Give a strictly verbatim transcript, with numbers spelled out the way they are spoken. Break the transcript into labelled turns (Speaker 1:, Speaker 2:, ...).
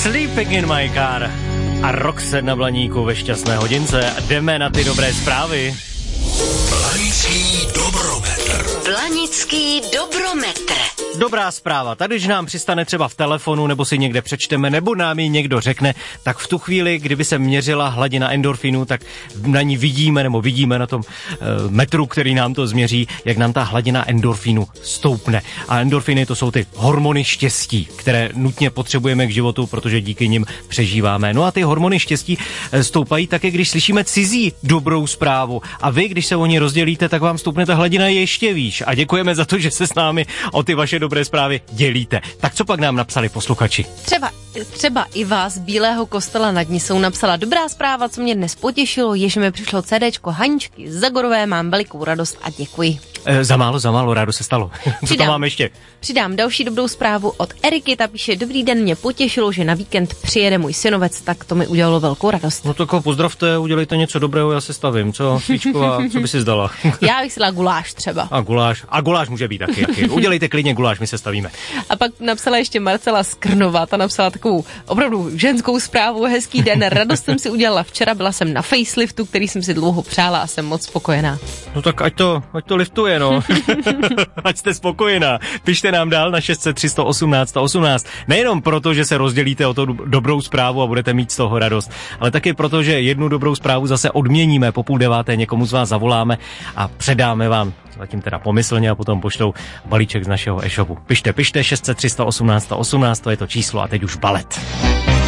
Speaker 1: Sleeping in my car a Roxette na Blaníku ve šťastné hodince. Jdeme na ty dobré zprávy.
Speaker 2: Blanický dobrometr.
Speaker 3: Blanický dobrometr.
Speaker 1: Dobrá zpráva, tady, když nám přistane třeba v telefonu, nebo si někde přečteme, nebo nám ji někdo řekne, tak v tu chvíli, kdyby se měřila hladina endorfinu, tak na ní vidíme, nebo vidíme na tom e, metru, který nám to změří, jak nám ta hladina endorfinu stoupne. A endorfiny to jsou ty hormony štěstí, které nutně potřebujeme k životu, protože díky nim přežíváme. No a ty hormony štěstí stoupají také, když slyšíme cizí dobrou zprávu. A vy, když se o ní rozdělíte, tak vám stoupne ta hladina ještě výš. A děkujeme za to, že se s námi o ty vaše dobré zprávy dělíte. Tak co pak nám napsali posluchači?
Speaker 4: Třeba, třeba i vás z Bílého Kostela nad Nisou napsala: dobrá zpráva, co mě dnes potěšilo, je, že mi přišlo CDčko Haničky z Zagorové, mám velikou radost a děkuji.
Speaker 1: E, za málo, za málo, rádo se stalo. Co tam mám ještě?
Speaker 4: Přidám další dobrou zprávu od Eriky, ta píše: dobrý den, mě potěšilo, že na víkend přijede můj synovec, tak to mi udělalo velkou radost.
Speaker 1: No tak ho pozdravte, udělejte něco dobrého, já se stavím, co? Svíčková, co by si zdala?
Speaker 4: Já bych si dala guláš třeba.
Speaker 1: A guláš, a guláš může být taky, taky. Udělejte klidně guláš, my se stavíme.
Speaker 4: A pak napsala ještě Marcela Skrnová, ta napsala takovou opravdu ženskou zprávu: hezký den, radost jsem si udělala včera, byla jsem na faceliftu, který jsem si dlouho přála a jsem moc spokojená.
Speaker 1: No tak ať to, ať to liftuje, no. Ať jste spokojená. Pište nám dál na šest set tři sto osmnáct osmnáct. Nejenom proto, že se rozdělíte o tu dobrou zprávu a budete mít z toho radost, ale taky proto, že jednu dobrou zprávu zase odměníme. Po půl deváté někomu z vás zavoláme a předáme vám, zatím teda pomyslně, a potom poštou balíček z našeho e-shopu. Pište, pište, šest set tři sto osmnáct osmnáct, to je to číslo, a teď už balet.